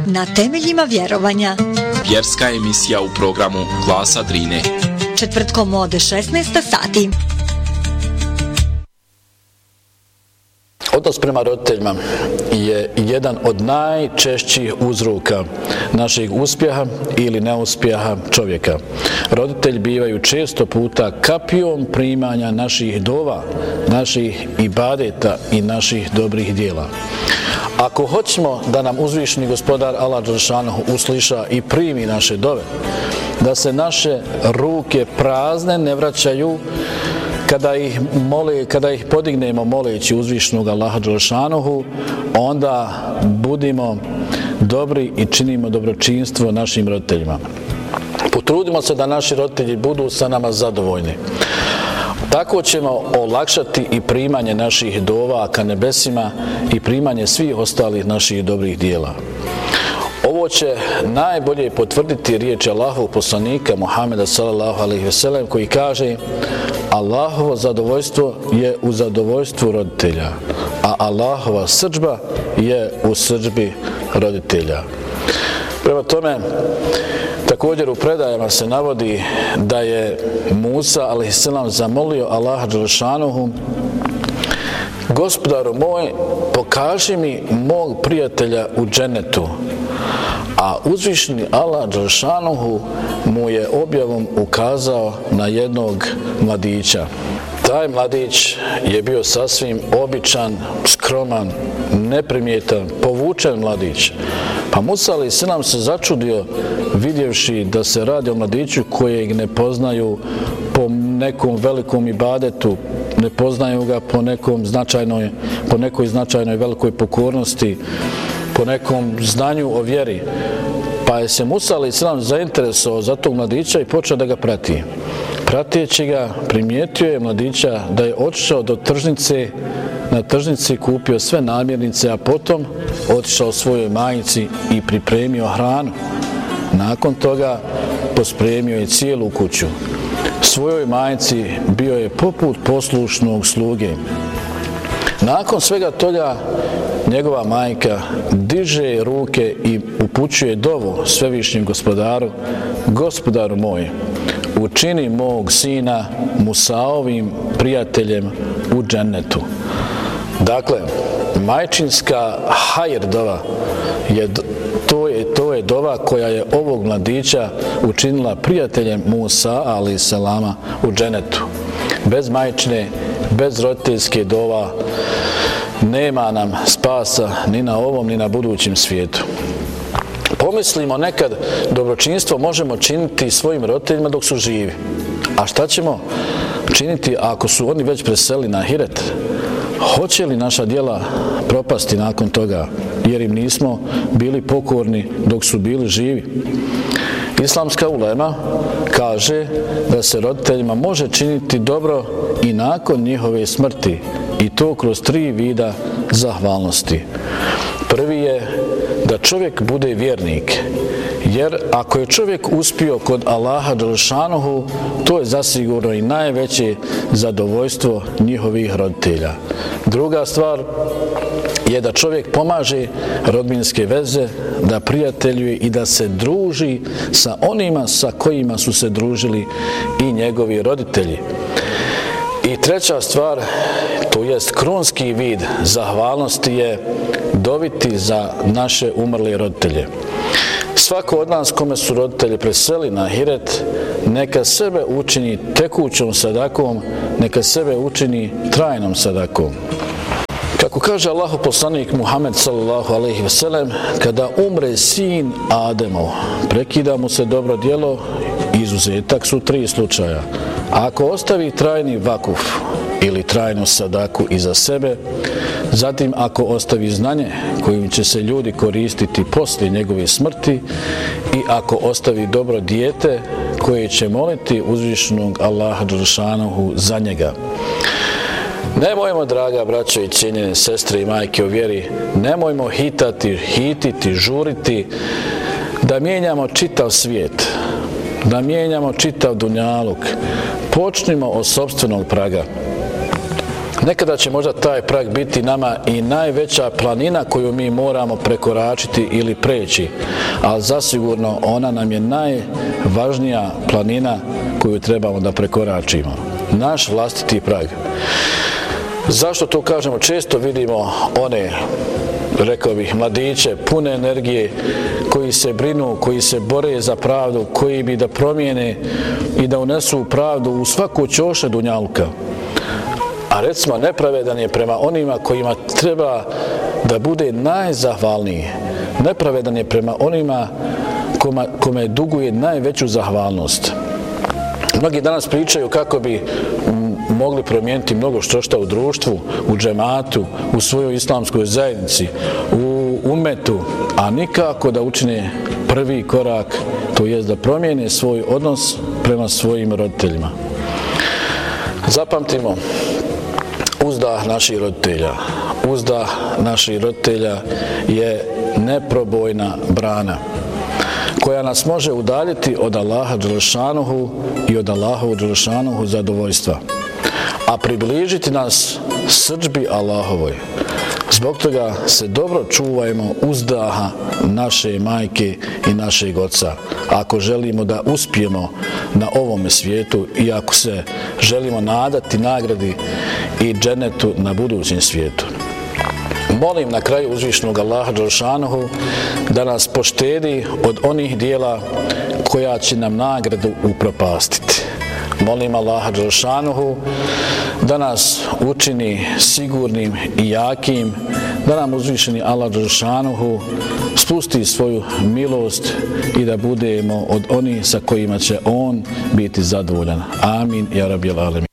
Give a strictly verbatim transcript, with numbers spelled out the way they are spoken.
Na temeljima vjerovanja. Vjerska emisija u programu Glasa Drine. Četvrtkom od šesnaest sati. Odnos prema roditeljima je jedan od najčešćih uzroka našeg uspjeha ili neuspjeha čovjeka. Roditelji bivaju često puta kapijom primanja naših dova, naših ibadeta i naših dobrih djela. Ako hoćemo da nam uzvišeni gospodar Allah dželešanohu usliša i primi naše dove, da se naše ruke prazne ne vraćaju kada ih mole, kada ih podignemo moleći uzvišenog Allaha dželešanohu, onda budimo dobri i činimo dobročinstvo našim roditeljima. Potrudimo se da naši roditelji budu sa nama zadovoljni. Tako ćemo olakšati i primanje naših dova ka nebesima i primanje svih ostalih naših dobrih dijela. Ovo će najbolje potvrditi riječi Allahovog poslanika Muhameda sallallahu alejhi ve sellem koji kaže: Allahovo zadovoljstvo je u zadovoljstvu roditelja, a Allahova srdžba je u srdžbi roditelja. Prema tome, također u predajama se navodi da je Musa alejhiselam zamolio Allaha dželešanohu: Gospodaru moj, pokaži mi mog prijatelja u džennetu. A uzvišeni Allah dželešanohu mu je objavom ukazao na jednog mladića. Taj mladić je bio sasvim običan, skroman, neprimjetan, povučen mladić. Pa Musa alejhiselam se začudio vidjevši da se radi o mladiću kojeg ne poznaju po nekom velikom ibadetu, ne poznaju ga po nekom značajnoj, po nekoj značajnoj velikoj pokornosti, po nekom znanju o vjeri. Pa je se Musa alejhiselam zainteresovao za tog mladića i počeo da ga prati. Pratijeći ga, primijetio je mladića da je otišao do tržnice, na tržnici kupio sve namirnice, a potom otišao svojoj majici i pripremio hranu. Nakon toga pospremio je cijelu kuću. Svojoj majici bio je poput poslušnog sluge. Nakon svega toga njegova majka diže ruke i upućuje dovu svevišnjem gospodaru: Gospodaru moj, učini mog sina Musaovim prijateljem u džennetu. Dakle, majčinska hajr dova je to je to je dova koja je ovog mladića učinila prijateljem Musa alejselama u džennetu. Bez majčine, bez roditeljske dova nema nam spasa ni na ovom ni na budućem svijetu. Pomislimo nekad dobročinstvo možemo činiti svojim roditeljima dok su živi. A šta ćemo činiti ako su oni već preselili na ahiret? Hoće li naša djela propasti nakon toga jer im nismo bili pokorni dok su bili živi? Islamska ulema kaže da se roditeljima može činiti dobro i nakon njihove smrti, i to kroz tri vida zahvalnosti. Prvi je da čovjek bude vjernik, jer ako je čovjek uspio kod Allaha dželešanohu, to je zasigurno i najveće zadovoljstvo njihovih roditelja. Druga stvar je da čovjek pomaže rodbinske veze, da prijateljuje i da se druži sa onima sa kojima su se družili i njegovi roditelji. I treća stvar, to jest krunski vid zahvalnosti, je doviti za naše umrle roditelje. Svako od nas kome su roditelji preseli na ahiret, neka sebe učini tekućom sadakom, neka sebe učini trajnom sadakom. Kako kaže Allahov poslanik Muhammed sallallahu alejhi ve sellem, kada umre sin Ademov, prekida mu se dobro djelo, izuzetak su tri slučaja. Ako ostavi trajni vakuf ili trajnu sadaku iza sebe, zatim ako ostavi znanje kojim će se ljudi koristiti poslije njegove smrti i ako ostavi dobro dijete koje će moliti uzvišenog Allaha dželešanohu za njega. Nemojmo, draga braćo i cijenjene sestre i majke u vjeri, nemojmo hitati, hititi, žuriti da mijenjamo čitav svijet, da mijenjamo čitav dunjaluk. Počnimo od sopstvenog praga. Nekada će možda taj prag biti nama i najveća planina koju mi moramo prekoračiti ili preći, ali zasigurno ona nam je najvažnija planina koju trebamo da prekoračimo. Naš vlastiti prag. Zašto to kažemo? Često vidimo one, rekao bih, mladiće pune energije koji se brinu, koji se bore za pravdu, koji bi da promijene i da unesu pravdu u svaku ćoše dunjalka. A recimo, nepravedan je prema onima kojima treba da bude najzahvalniji. Nepravedan je prema onima kome, kome duguje najveću zahvalnost. Mnogi danas pričaju kako bi mogli promijeniti mnogo što šta u društvu, u džematu, u svojoj islamskoj zajednici, u umetu, a nikako da učine prvi korak, to jest da promijene svoj odnos prema svojim roditeljima. Zapamtimo, uzdah naših roditelja, uzdah naših roditelja je neprobojna brana koja nas može udaljiti od Allaha dželešanuhu i od Allahovu dželešanuhu zadovoljstva, a približiti nas srdžbi Allahovoj. Zbog toga se dobro čuvajmo uzdaha naše majke i našeg oca, ako želimo da uspijemo na ovome svijetu i ako se želimo nadati nagradi i dženetu na budućem svijetu. Molim na kraju uzvišnog Allaha dželešanuhu da nas poštedi od onih dijela koja će nam nagradu upropastiti. Molim Allaha dželešanuhu da nas učini sigurnim i jakim, da nam uzvišeni Allah dželešanuhu spusti svoju milost i da budemo od onih sa kojima će On biti zadovoljan. Amin, ja rabbil alemin.